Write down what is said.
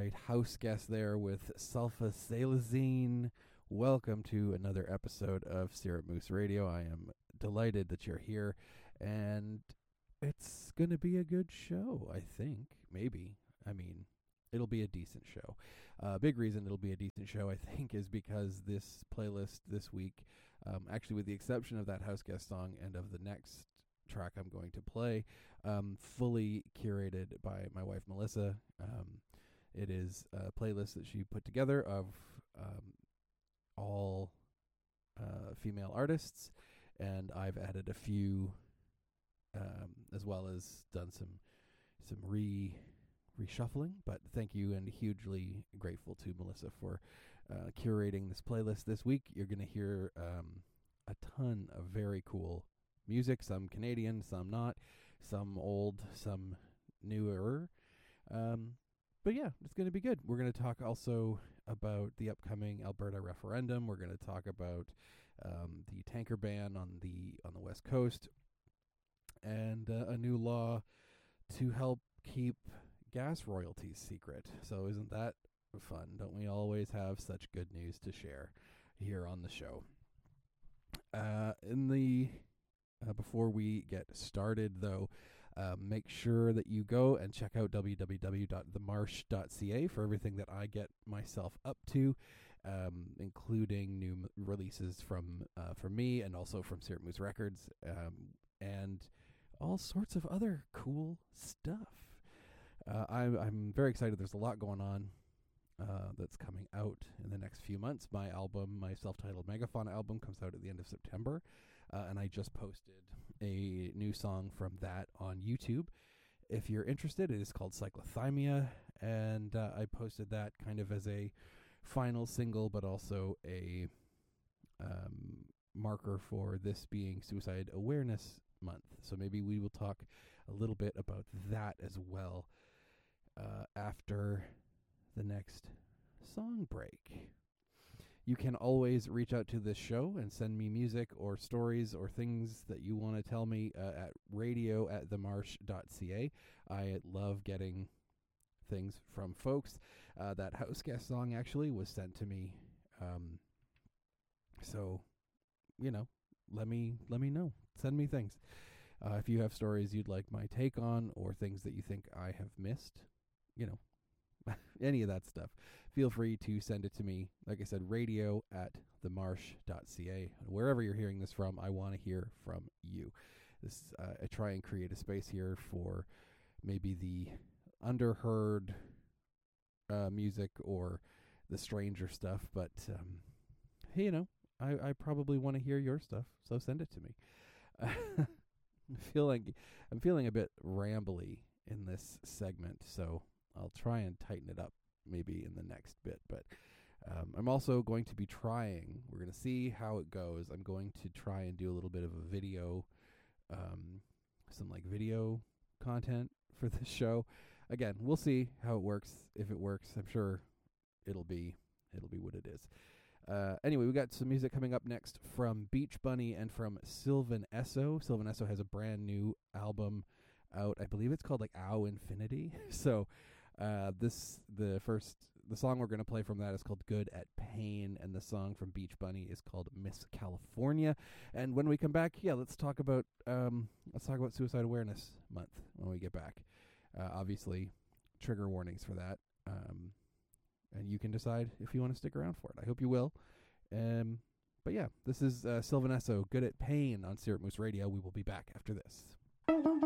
right, house guest there with sulfasalazine. Welcome to another episode of Syrup Moose Radio. I am delighted that you're here, and it's going to be a good show, I think. Maybe. I mean, it'll be a decent show. Big reason it'll be a decent show, I think, is because this playlist this week, actually with the exception of that house guest song and of the next track I'm going to play, fully curated by my wife Melissa. It is a playlist that she put together of all female artists, and I've added a few, as well as done some reshuffling. But thank you, and hugely grateful to Melissa for curating this playlist this week. You're going to hear a ton of very cool music, some Canadian, some not, some old, some newer. But yeah, it's going to be good. We're going to talk also about the upcoming Alberta referendum. We're going to talk about the tanker ban on the West Coast, and a new law to help keep gas royalties secret. So isn't that fun? Don't we always have such good news to share here on the show? Before we get started, though, make sure that you go and check out www.themarsh.ca for everything that I get myself up to, including new releases from me and also from Syrup Moose Records, and all sorts of other cool stuff. I'm very excited. There's a lot going on that's coming out in the next few months. My self-titled Megafauna album, comes out at the end of September. And I just posted a new song from that on YouTube. If you're interested, it is called Cyclothymia, and I posted that kind of as a final single, but also a marker for this being Suicide Awareness Month. So maybe we will talk a little bit about that as well after the next song break. You can always reach out to this show and send me music or stories or things that you want to tell me at radio@themarsh.ca. I love getting things from folks. That house guest song actually was sent to me. So, let me know. Send me things. If you have stories you'd like my take on, or things that you think I have missed, any of that stuff, feel free to send it to me. Like I said, radio@themarsh.ca. Wherever you're hearing this from, I want to hear from you. I try and create a space here for maybe the underheard music or the stranger stuff, but hey, I probably want to hear your stuff, so send it to me. I'm feeling a bit rambly in this segment, so I'll try and tighten it up maybe in the next bit. But I'm also going to be trying. We're going to see how it goes. I'm going to try and do a little bit of a video, some video content for this show. Again, we'll see how it works. If it works, I'm sure it'll be what it is. Anyway, we got some music coming up next from Beach Bunny and from Sylvan Esso. Sylvan Esso has a brand new album out. I believe it's called Ow Infinity. So the song we're going to play from that is called Good at Pain, and the song from Beach Bunny is called Miss California. And when we come back, let's talk about Suicide Awareness Month when we get back. Obviously, trigger warnings for that. And you can decide if you want to stick around for it. I hope you will. But yeah, this is Sylvan Esso, Good at Pain on Syrup Moose Radio. We will be back after this.